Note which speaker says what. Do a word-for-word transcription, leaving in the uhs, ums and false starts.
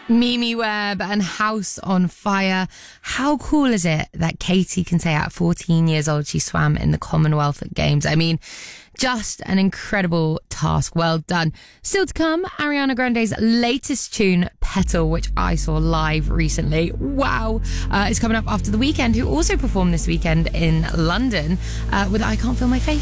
Speaker 1: Mimi Webb and House on Fire. How cool is it that Katie can say at fourteen years old she swam in the Commonwealth Games? I mean, just an incredible task. Well done. Still to come, Ariana Grande's latest tune, Petal, which I saw live recently. Wow. Uh, it's coming up after The Weeknd, who also performed this weekend in London uh, with I Can't Feel My Face.